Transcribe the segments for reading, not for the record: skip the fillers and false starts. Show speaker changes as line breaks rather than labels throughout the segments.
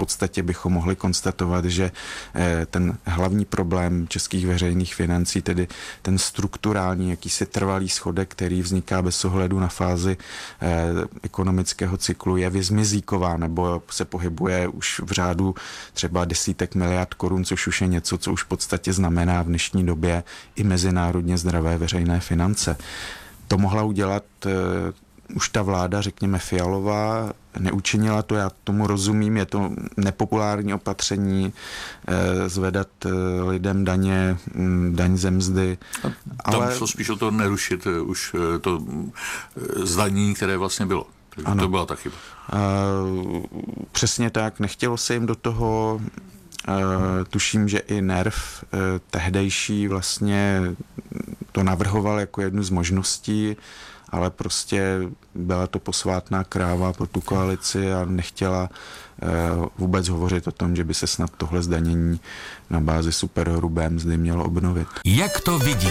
podstatě bychom mohli konstatovat, že ten hlavní problém českých veřejných financí, tedy ten strukturální, jakýsi trvalý schodek, který vzniká bez ohledu na fázi ekonomického cyklu, je vyzmizíková nebo se pohybuje už v řádu třeba desítek miliard korun, což už je něco, co už v podstatě znamená v dnešní době i mezinárodně zdravé veřejné finance. To mohla udělat už ta vláda, řekněme Fialová, neučinila to, já tomu rozumím, je to nepopulární opatření, zvedat lidem daň ze mzdy.
Tam šlo spíš o to nerušit už to zdanění, které vlastně bylo. Takže to byla ta chyba.
Přesně tak, nechtělo se jim do toho. Tuším, že i NERV tehdejší vlastně to navrhoval jako jednu z možností, ale prostě byla to posvátná kráva pro tu koalici a nechtěla vůbec hovořit o tom, že by se snad tohle zdanění na bázi superhrubé mzdy mělo obnovit.
Jak to vidí?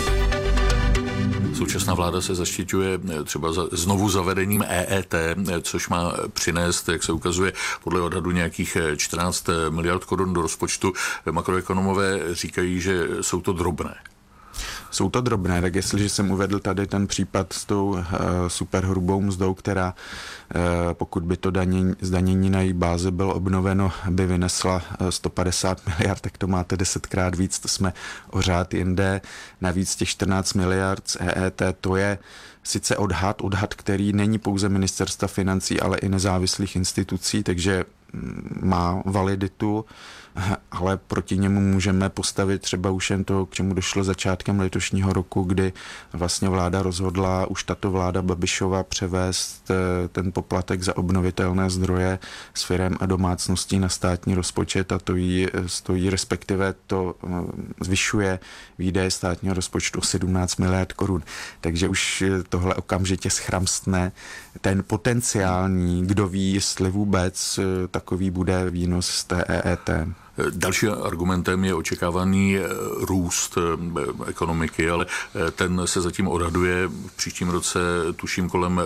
Současná vláda se zaštiťuje třeba znovu zavedením EET, což má přinést, jak se ukazuje, podle odhadu nějakých 14 miliard korun do rozpočtu. Makroekonomové říkají, že jsou to drobné.
Jsou to drobné, tak jestliže jsem uvedl tady ten případ s tou superhrubou mzdou, která pokud by to zdanění na její bázi bylo obnoveno, by vynesla 150 miliard, tak to máte 10krát víc, to jsme o řád jinde. Navíc těch 14 miliard z EET, to je sice odhad, který není pouze ministerstva financí, ale i nezávislých institucí, takže má validitu, ale proti němu můžeme postavit třeba už jen to, k čemu došlo začátkem letošního roku, kdy vlastně vláda rozhodla, už tato vláda Babišova, převést ten poplatek za obnovitelné zdroje z firem a domácností na státní rozpočet a to jí stojí, respektive to zvyšuje výdaje státního rozpočtu o 17 miliard korun. Takže už tohle okamžitě schramstne ten potenciální, kdo ví, jestli vůbec takový bude výnos z té EET.
Dalším argumentem je očekávaný růst ekonomiky, ale ten se zatím odhaduje v příštím roce tuším kolem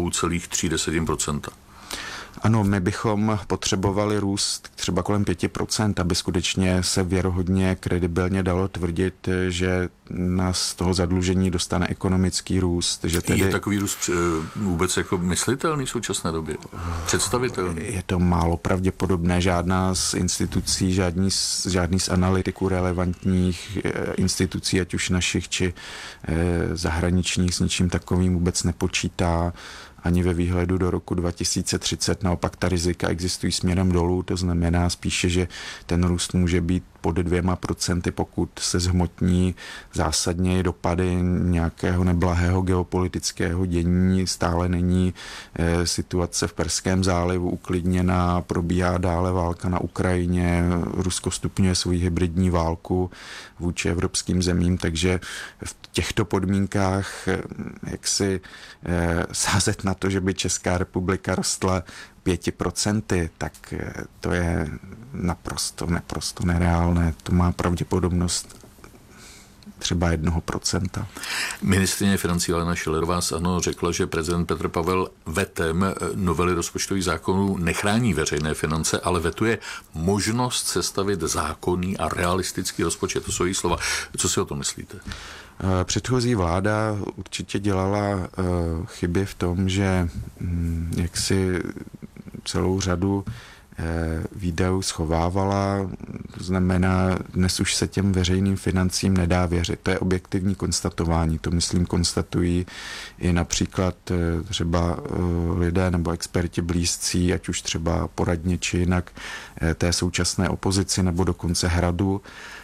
2,3%.
Ano, my bychom potřebovali růst třeba kolem 5%, aby skutečně se věrohodně, kredibilně dalo tvrdit, že nás z toho zadlužení dostane ekonomický růst. Že tedy
je takový růst vůbec jako myslitelný v současné době? Představitelný?
Je to málo pravděpodobné. Žádná z institucí, žádný z analytiků relevantních institucí, ať už našich, či zahraničních, s ničím takovým vůbec nepočítá. Ani ve výhledu do roku 2030. Naopak ta rizika existují směrem dolů, to znamená spíše, že ten růst může být pod 2%, pokud se zhmotní zásadně dopady nějakého neblahého geopolitického dění. Stále není situace v Perském zálivu uklidněná, probíhá dále válka na Ukrajině, Rusko stupňuje svou hybridní válku vůči evropským zemím, takže v těchto podmínkách jak si sázet na to, že by Česká republika rostla 5%, tak to je naprosto nereálné. To má pravděpodobnost třeba 1%.
Ministryně financí Alena Schillerová z ANO řekla, že prezident Petr Pavel vetem novely rozpočtových zákonů nechrání veřejné finance, ale vetuje možnost sestavit zákonný a realistický rozpočet. To jsou její slova. Co si o tom myslíte?
Předchozí vláda určitě dělala chyby v tom, že jaksi celou řadu výdajů schovávala, to znamená, dnes už se těm veřejným financím nedá věřit. To je objektivní konstatování, to myslím konstatují i například třeba lidé nebo experti blízcí, ať už třeba poradně či jinak té současné opozici nebo dokonce Hradu.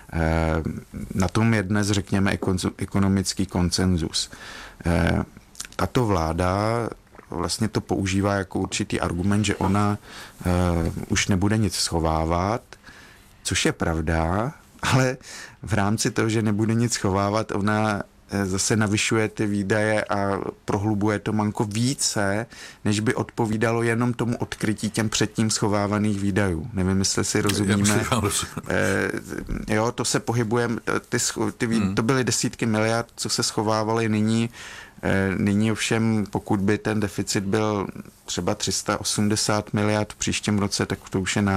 Na tom je dnes, řekněme, ekonomický konsenzus. Tato vláda vlastně to používá jako určitý argument, že ona už nebude nic schovávat, což je pravda, ale v rámci toho, že nebude nic schovávat, ona zase navyšuje ty výdaje a prohlubuje to manko více, než by odpovídalo jenom tomu odkrytí těm předtím schovávaných výdajů. Nevím, jestli si rozumíme. Jo, to se pohybujeme, to byly desítky miliard, co se schovávaly nyní ovšem, pokud by ten deficit byl třeba 380 miliard v příštím roce, tak to už je